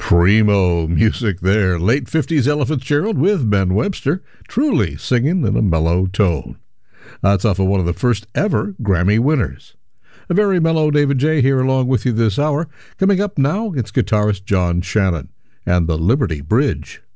Primo music there. Late 50s Ella Fitzgerald with Ben Webster, truly singing in a mellow tone. That's off of one of the first ever Grammy winners. A very mellow David J. here along with you this hour. Coming up now, it's guitarist John Shannon and the Liberty Bridge.